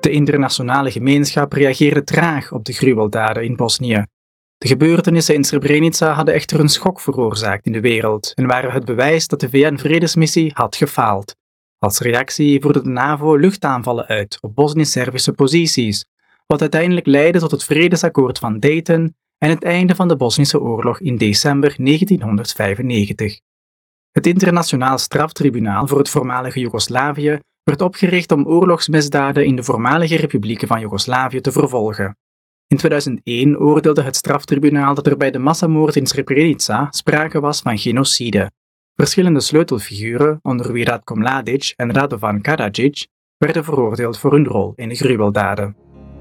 De internationale gemeenschap reageerde traag op de gruweldaden in Bosnië. De gebeurtenissen in Srebrenica hadden echter een schok veroorzaakt in de wereld en waren het bewijs dat de VN-vredesmissie had gefaald. Als reactie voerde de NAVO luchtaanvallen uit op Bosnisch-Servische posities, wat uiteindelijk leidde tot het vredesakkoord van Dayton en het einde van de Bosnische oorlog in december 1995. Het Internationaal Straftribunaal voor het voormalige Joegoslavië werd opgericht om oorlogsmisdaden in de voormalige republieken van Joegoslavië te vervolgen. In 2001 oordeelde het straftribunaal dat er bij de massamoord in Srebrenica sprake was van genocide. Verschillende sleutelfiguren, onder wie Ratko Mladic en Radovan Karadzic, werden veroordeeld voor hun rol in de gruweldaden.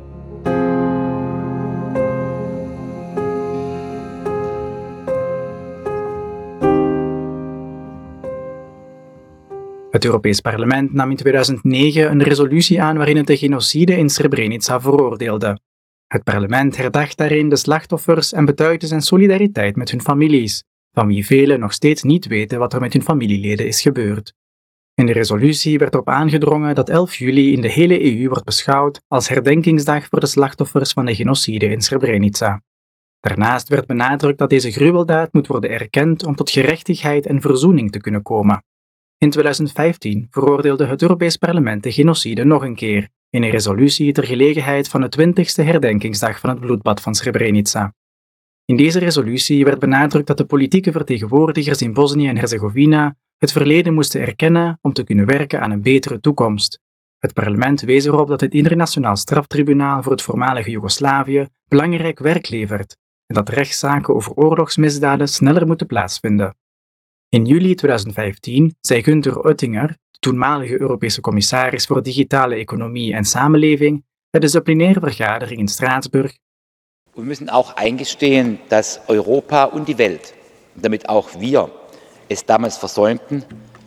Het Europees Parlement nam in 2009 een resolutie aan waarin het de genocide in Srebrenica veroordeelde. Het parlement herdacht daarin de slachtoffers en betuigde zijn solidariteit met hun families, van wie velen nog steeds niet weten wat er met hun familieleden is gebeurd. In de resolutie werd erop aangedrongen dat 11 juli in de hele EU wordt beschouwd als herdenkingsdag voor de slachtoffers van de genocide in Srebrenica. Daarnaast werd benadrukt dat deze gruweldaad moet worden erkend om tot gerechtigheid en verzoening te kunnen komen. In 2015 veroordeelde het Europees Parlement de genocide nog een keer, in een resolutie ter gelegenheid van de 20e herdenkingsdag van het bloedbad van Srebrenica. In deze resolutie werd benadrukt dat de politieke vertegenwoordigers in Bosnië en Herzegovina het verleden moesten erkennen om te kunnen werken aan een betere toekomst. Het parlement wees erop dat het Internationaal Straftribunaal voor het voormalige Joegoslavië belangrijk werk levert en dat rechtszaken over oorlogsmisdaden sneller moeten plaatsvinden. In juli 2015 zei Günther Oettinger, de toenmalige Europese commissaris voor digitale economie en samenleving, bij de disciplinaire vergadering in Straatsburg: Wir müssen auch eingestehen, dass Europa und die Welt, damit auch wir es damals versäumten,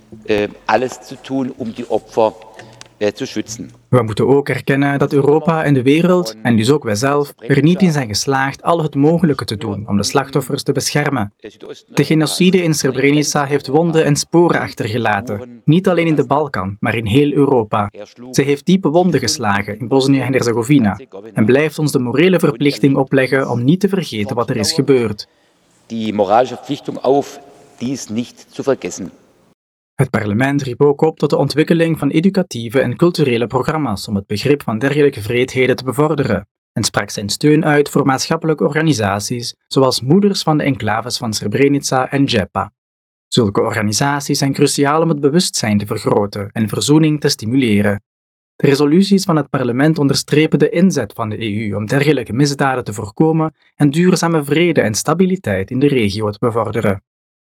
alles zu tun, um die Opfer zu schützen. We moeten ook erkennen dat Europa en de wereld, en dus ook wijzelf, er niet in zijn geslaagd al het mogelijke te doen om de slachtoffers te beschermen. De genocide in Srebrenica heeft wonden en sporen achtergelaten, niet alleen in de Balkan, maar in heel Europa. Ze heeft diepe wonden geslagen in Bosnië en Herzegovina en blijft ons de morele verplichting opleggen om niet te vergeten wat er is gebeurd. Die moralische verplichting auf, dies niet te vergessen. Het parlement riep ook op tot de ontwikkeling van educatieve en culturele programma's om het begrip van dergelijke wreedheden te bevorderen en sprak zijn steun uit voor maatschappelijke organisaties zoals Moeders van de Enclaves van Srebrenica en JEPA. Zulke organisaties zijn cruciaal om het bewustzijn te vergroten en verzoening te stimuleren. De resoluties van het parlement onderstrepen de inzet van de EU om dergelijke misdaden te voorkomen en duurzame vrede en stabiliteit in de regio te bevorderen.